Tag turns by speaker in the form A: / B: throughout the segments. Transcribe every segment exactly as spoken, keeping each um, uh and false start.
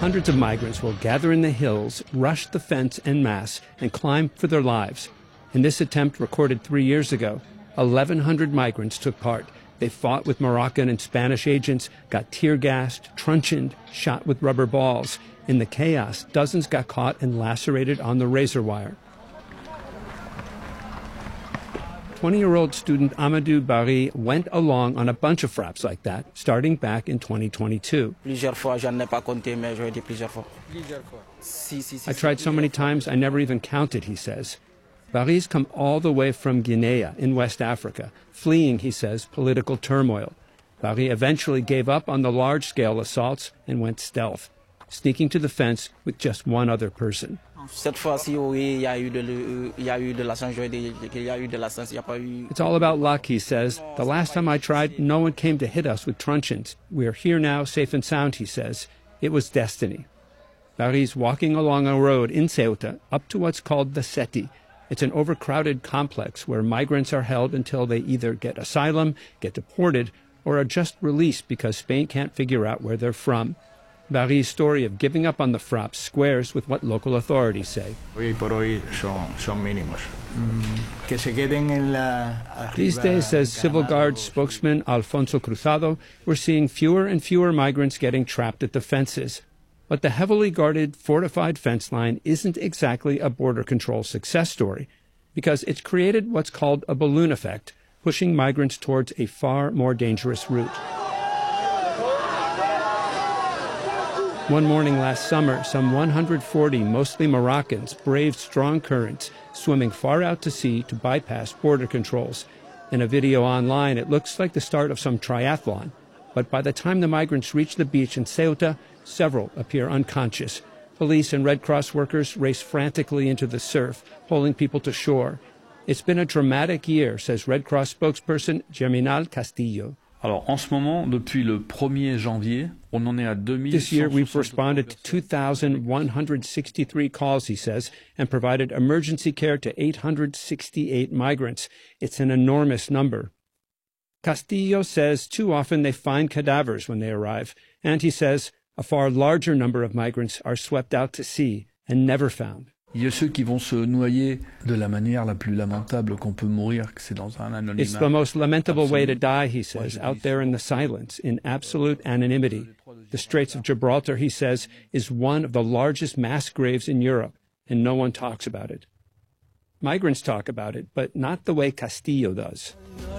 A: Hundreds of migrants will gather in the hills, rush the fence en masse, and climb for their lives. In this attempt, recorded three years ago, eleven hundred migrants took part. They fought with Moroccan and Spanish agents, got tear-gassed, truncheoned, shot with rubber balls. In the chaos, dozens got caught and lacerated on the razor wire. twenty-year-old student Amadou Barry went along on a bunch of fraps like that, starting back in twenty twenty-two. I tried so many times I never even counted, he says. Barry's come all the way from Guinea in West Africa, fleeing, he says, political turmoil. Barry eventually gave up on the large-scale assaults and went stealth, sneaking to the fence with just one other person. It's all about luck, he says. The last time I tried, no one came to hit us with truncheons. We're here now, safe and sound, he says. It was destiny. Barry's walking along a road in Ceuta up to what's called the Seti. It's an overcrowded complex where migrants are held until they either get asylum, get deported, or are just released because Spain can't figure out where they're from. Barry's story of giving up on the fraps squares with what local authorities say. These days, says Civil Guard spokesman Alfonso Cruzado, we're seeing fewer and fewer migrants getting trapped at the fences. But the heavily guarded, fortified fence line isn't exactly a border control success story, because it's created what's called a balloon effect, pushing migrants towards a far more dangerous route. One morning last summer, some one hundred forty, mostly Moroccans, braved strong currents, swimming far out to sea to bypass border controls. In a video online, it looks like the start of some triathlon. But by the time the migrants reach the beach in Ceuta, several appear unconscious. Police and Red Cross workers race frantically into the surf, pulling people to shore. It's been a dramatic year, says Red Cross spokesperson Germinal Castillo.
B: Alors, en ce moment, depuis le premier janvier, on en est à deux mille.
A: This year, we've responded to two thousand one hundred sixty-three calls, he says, and provided emergency care to eight hundred sixty-eight migrants. It's an enormous number. Castillo says too often they find cadavers when they arrive, and he says a far larger number of migrants are swept out to sea and never found.
B: Il y a ceux qui vont se noyer de la manière la plus lamentable qu'on peut mourir, que c'est dans un anonymat.
A: It's the most lamentable way to die, he says, out there in the silence, in absolute anonymity. The Straits of Gibraltar, he says, is one of the largest mass graves in Europe, and no one talks about it. Migrants talk about it, but not the way Castillo does.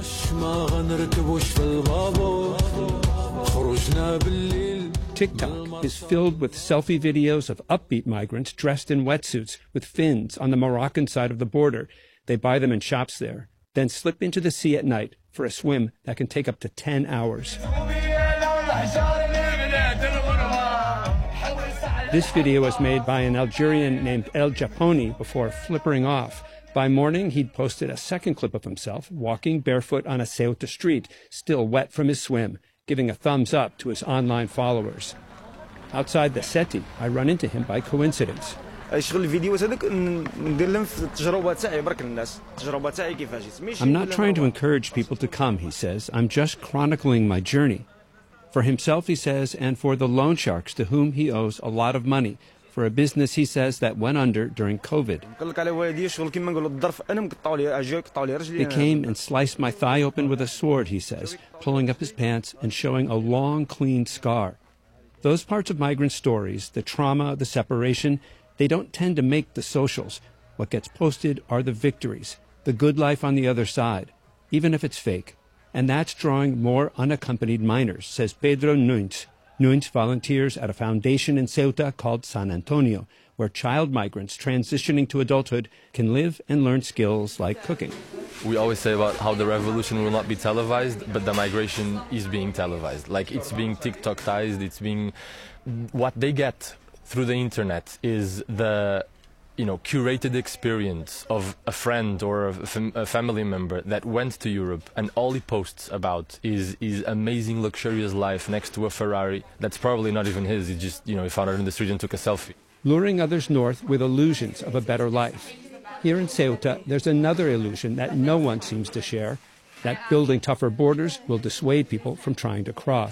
A: TikTok is filled with selfie videos of upbeat migrants dressed in wetsuits with fins on the Moroccan side of the border. They buy them in shops there, then slip into the sea at night for a swim that can take up to ten hours. This video was made by an Algerian named El Japoni before flippering off. By morning, he'd posted a second clip of himself walking barefoot on a Ceuta street, still wet from his swim, giving a thumbs up to his online followers. Outside the Seti, I run into him by coincidence. I'm not trying to encourage people to come, he says. I'm just chronicling my journey. For himself, he says, and for the loan sharks to whom he owes a lot of money, for a business, he says, that went under during COVID. They came and sliced my thigh open with a sword, he says, pulling up his pants and showing a long, clean scar. Those parts of migrant stories, the trauma, the separation, they don't tend to make the socials. What gets posted are the victories, the good life on the other side, even if it's fake. And that's drawing more unaccompanied minors, says Pedro Nunes. Nunes volunteers at a foundation in Ceuta called San Antonio, where child migrants transitioning to adulthood can live and learn skills like cooking.
C: We always say about how the revolution will not be televised, but the migration is being televised. Like, it's being TikTokized, it's being... What they get through the internet is the, you know, curated experience of a friend or a, fam a family member that went to Europe, and all he posts about is his amazing, luxurious life next to a Ferrari that's probably not even his. He just, you know, he found it in the street and took a selfie.
A: Luring others north with illusions of a better life. Here in Ceuta, there's another illusion that no one seems to share, that building tougher borders will dissuade people from trying to cross.